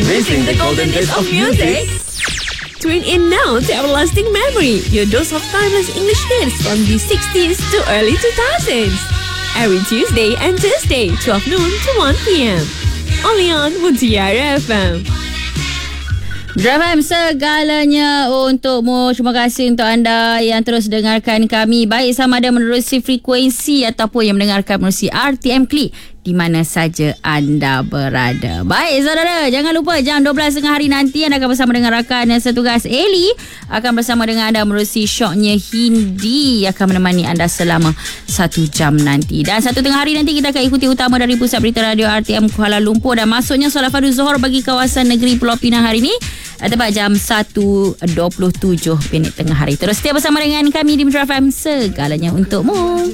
Missing the golden days of music? Tune in now to Everlasting Memory, your dose of timeless English hits from the 60s to early 2000s. Every Tuesday and Thursday, 12 noon to 1 p.m. Only on Mutiara FM. Drive FM segalanya untukmu. Terima kasih untuk anda yang terus dengarkan kami, baik sama ada menerusi frekuensi ataupun yang mendengarkan menerusi RTM Klik di mana saja anda berada. Baik saudara, jangan lupa jam 12.30 hari nanti anda akan bersama dengan rakan setugas Eli akan bersama dengan anda menerusi Syoknya Hindi akan menemani anda selama 1 jam nanti. Dan 1 tengah hari nanti kita akan ikuti utama dari Pusat Berita Radio RTM Kuala Lumpur dan masuknya solat fardu Zuhur bagi kawasan negeri Pulau Pinang hari ini tepat jam 1.27 tengah hari. Terus setia bersama dengan kami di Metro FM, segalanya untukmu.